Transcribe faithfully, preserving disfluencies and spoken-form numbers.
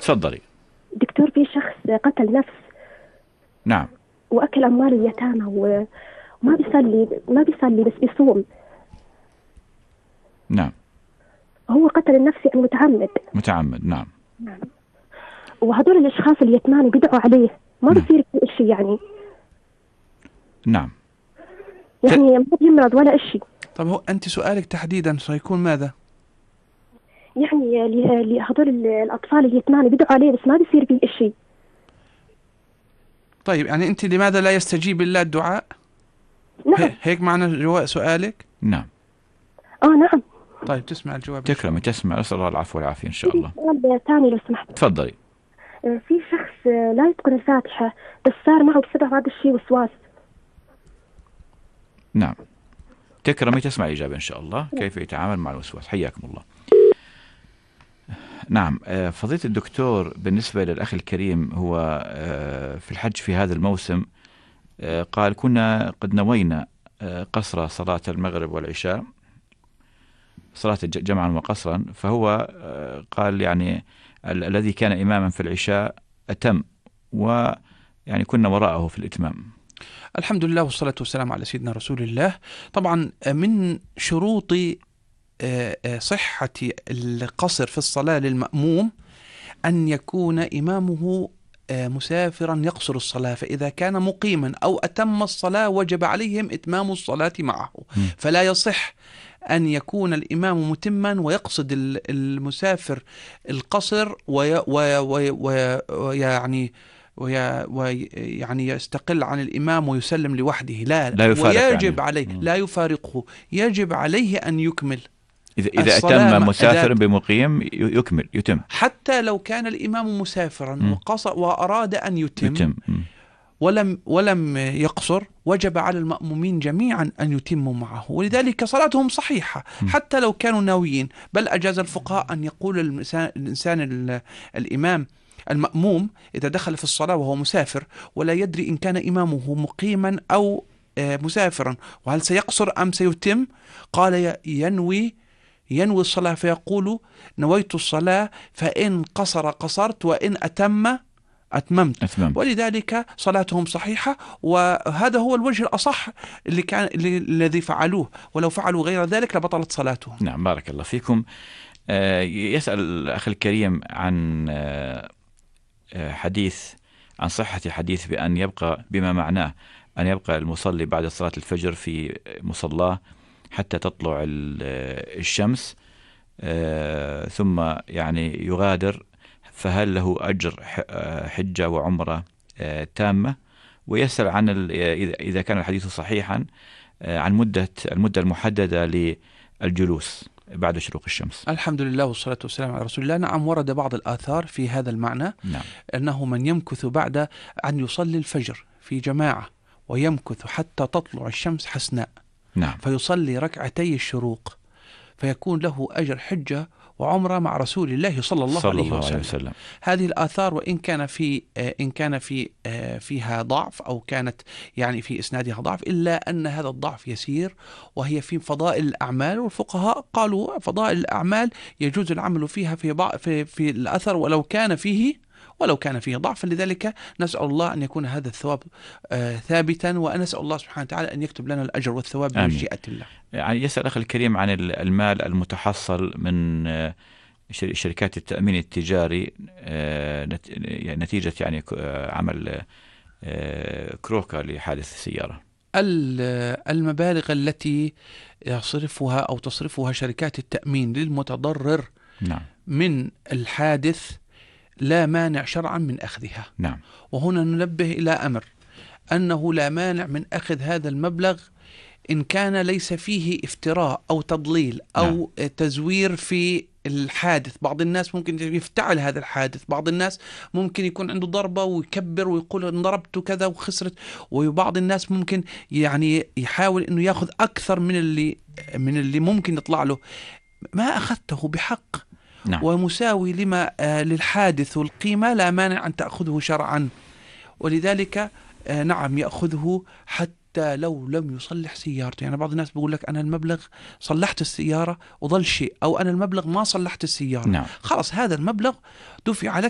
تفضلي. دكتور، في شخص قتل نفس. نعم. وأكل أموال اليتامى وما بيصلي ما بيصلي بس بيصوم. نعم. هو قتل النفس يعني متعمد. متعمد. نعم. نعم. وهدول الأشخاص اليتامى بيدعوا عليه، ما نعم. بصير في شيء يعني. نعم. يعني ما بيمرض ولا شيء. طب هو أنت سؤالك تحديدا سيكون ماذا؟ يعني لهدول الأطفال اليتامى بيدعوا عليه بس ما بيصير فيه شيء. طيب يعني أنت لماذا لا يستجيب الله الدعاء؟ نعم. هيك معنى جواب سؤالك؟ نعم. آه نعم. طيب تسمع الجواب. تكرمي تسمع. أسأل الله العفو والعافية إن شاء الله. سؤال ثاني لو سمحت. تفضلي. في شخص لا يتقن الفاتحة بس صار معه بسبب هذا الشيء وسواس. نعم. تكرمي تسمع إجابة إن شاء الله كيف يتعامل مع الوسواس. حياكم الله. نعم. فضيلة الدكتور، بالنسبة للأخ الكريم، هو في الحج في هذا الموسم قال كنا قد نوينا قصر صلاة المغرب والعشاء، صلاة جمعا وقصرا، فهو قال يعني ال- الذي كان إماما في العشاء أتم، ويعني كنا وراءه في الإتمام. الحمد لله والصلاة والسلام على سيدنا رسول الله. طبعا من شروط صحة القصر في الصلاة للمأموم أن يكون إمامه مسافرا يقصر الصلاة، فإذا كان مقيما أو أتم الصلاة وجب عليهم إتمام الصلاة معه. م. فلا يصح أن يكون الإمام متما ويقصد المسافر القصر ويعني ويعني يستقل عن الإمام ويسلم لوحده. لا, لا ويجب يعني. عليه م. لا يفارقه، يجب عليه أن يكمل. إذا, إذا أتم مسافر بمقيم يكمل يتم، حتى لو كان الإمام مسافرا م. وقصر وأراد أن يتم, يتم. ولم ولم يقصر، وجب على المأمومين جميعا أن يتموا معه، ولذلك صلاتهم صحيحة حتى لو كانوا ناويين. بل أجاز الفقهاء أن يقول الإنسان, الإنسان الإمام المأموم إذا دخل في الصلاة وهو مسافر ولا يدري إن كان إمامه مقيما أو مسافرا وهل سيقصر أم سيتم، قال ينوي ينوي الصلاة فيقول نويت الصلاة، فإن قصر قصرت وإن أتم أتممت. أتممت. ولذلك صلاتهم صحيحة، وهذا هو الوجه الأصح اللي كان الذي فعلوه، ولو فعلوا غير ذلك لبطلت صلاتهم. نعم. بارك الله فيكم. آه يسأل الأخ الكريم عن آه حديث عن صحة حديث بأن يبقى بما معناه أن يبقى المصلي بعد صلاة الفجر في مصلاه حتى تطلع الشمس آه ثم يعني يغادر، فهل له أجر حجة وعمرة آه تامة؟ ويسأل عن إذا كان الحديث صحيحا آه عن مدة المدة المحددة للجلوس بعد شروق الشمس. الحمد لله والصلاة والسلام على رسول الله. نعم، ورد بعض الآثار في هذا المعنى. نعم. أنه من يمكث بعد أن يصلي الفجر في جماعة ويمكث حتى تطلع الشمس حسناء، نعم. فيصلي ركعتي الشروق فيكون له أجر حجة وعمرة مع رسول الله صلى الله, صلى عليه, الله وسلم. عليه وسلم. هذه الآثار وإن كان في إن كان في فيها ضعف أو كانت يعني في إسنادها ضعف، إلا أن هذا الضعف يسير، وهي في فضائل الأعمال، والفقهاء قالوا فضائل الأعمال يجوز العمل فيها في في في الأثر ولو كان فيه ولو كان فيه ضعف. لذلك نسأل الله أن يكون هذا الثواب آه ثابتا، ونسأل الله سبحانه وتعالى أن يكتب لنا الأجر والثواب بمشيئة الله. يعني يسأل أخي الكريم عن المال المتحصل من شركات التأمين التجاري نتيجة يعني عمل كروكا لحادث السيارة. المبالغ التي يصرفها أو تصرفها شركات التأمين للمتضرر نعم. من الحادث لا مانع شرعا من أخذها. نعم. وهنا ننبه إلى أمر، أنه لا مانع من أخذ هذا المبلغ إن كان ليس فيه افتراء أو تضليل أو نعم. تزوير في الحادث. بعض الناس ممكن يفتعل هذا الحادث، بعض الناس ممكن يكون عنده ضربة ويكبر ويقول انضربت كذا وخسرت، وبعض الناس ممكن يعني يحاول أنه يأخذ أكثر من اللي من اللي ممكن يطلع له. ما أخذته بحق نعم. ومساوي لما آه للحادث والقيمة لا مانع أن تأخذه شرعا، ولذلك آه نعم يأخذه حتى لو لم يصلح سيارته. يعني بعض الناس بيقول لك أنا المبلغ صلحت السيارة وظل شيء، أو أنا المبلغ ما صلحت السيارة. نعم. خلاص هذا المبلغ دفع لك